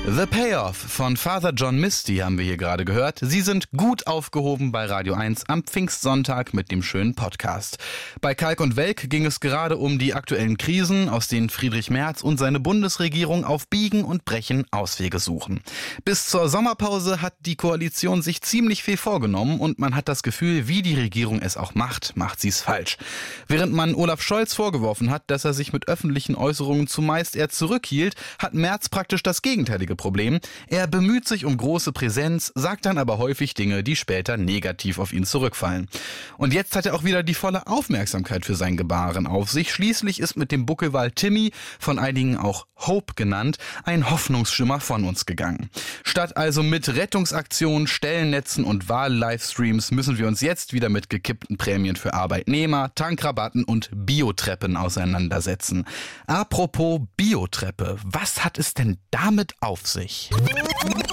The Payoff von Father John Misty haben wir hier gerade gehört. Sie sind gut aufgehoben bei Radio 1 am Pfingstsonntag mit dem schönen Podcast. Bei Kalk und Welk ging es gerade um die aktuellen Krisen, aus denen Friedrich Merz und seine Bundesregierung auf Biegen und Brechen Auswege suchen. Bis zur Sommerpause hat die Koalition sich ziemlich viel vorgenommen und man hat das Gefühl, wie die Regierung es auch macht sie es falsch. Während man Olaf Scholz vorgeworfen hat, dass er sich mit öffentlichen Äußerungen zumeist eher zurückhielt, hat Merz praktisch das gegenteilige Problem. Er bemüht sich um große Präsenz, sagt dann aber häufig Dinge, die später negativ auf ihn zurückfallen. Und jetzt hat er auch wieder die volle Aufmerksamkeit für sein Gebaren auf sich. Schließlich ist mit dem Buckelwal Timmy, von einigen auch Hope genannt, ein Hoffnungsschimmer von uns gegangen. Statt also mit Rettungsaktionen, Stellennetzen und Wahl-Livestreams müssen wir uns jetzt wieder mit gekippten Prämien für Arbeitnehmer, Tankrabatten und Biotreppen auseinandersetzen. Apropos Biotreppe, was hat es denn damit auf sich?